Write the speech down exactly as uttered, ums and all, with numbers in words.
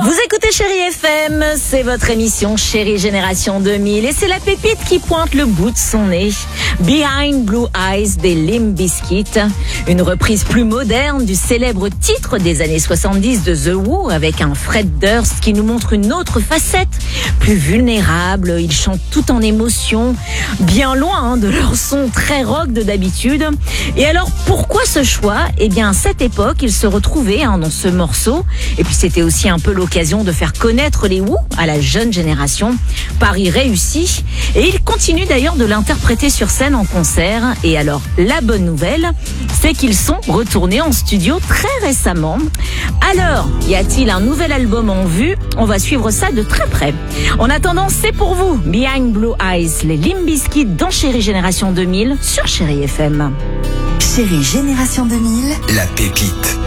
Vous écoutez Chérie F M, c'est votre émission Chérie Génération deux mille et c'est la pépite qui pointe le bout de son nez. Behind Blue Eyes des Limp Bizkit, une reprise plus moderne du célèbre titre des années soixante-dix de The Who avec un Fred Durst qui nous montre une autre facette, plus vulnérable. Ils chantent tout en émotion, bien loin hein, de leur son très rock de d'habitude. Et alors pourquoi ce choix ? Eh bien à cette époque, ils se retrouvaient hein, dans ce morceau et puis c'était aussi un peu l'occasion de faire connaître les Who à la jeune génération. Pari réussi. Et ils continuent d'ailleurs de l'interpréter sur scène en concert. Et alors, la bonne nouvelle, c'est qu'ils sont retournés en studio très récemment. Alors, y a-t-il un nouvel album en vue ? On va suivre ça de très près. En attendant, c'est pour vous, Behind Blue Eyes, les Limp Bizkit dans Chérie Génération deux mille sur Chérie F M. Chérie Génération deux mille, la pépite.